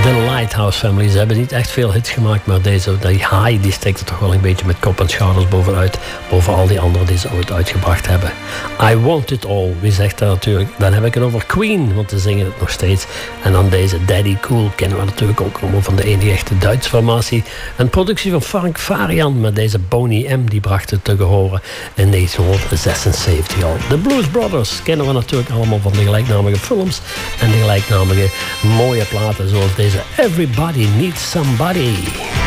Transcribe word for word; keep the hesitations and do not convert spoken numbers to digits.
De Lighthouse Family. Ze hebben niet echt veel hits gemaakt, maar deze, die High, die steekt er toch wel een beetje met kop en schouders bovenuit. Boven al die anderen die ze ooit uitgebracht hebben. I Want It All. Wie zegt dat natuurlijk? Dan heb ik het over Queen, want ze zingen het nog steeds. En dan deze Daddy Cool kennen we natuurlijk ook allemaal van de enige echte Duitse formatie. Een productie van Frank Farian met deze Boney M. Die bracht het te gehoren in negentienhonderdzesenzeventig al. De Blues Brothers kennen we natuurlijk allemaal van de gelijknamige films en de gelijknamige mooie platen zoals deze Everybody Needs Somebody.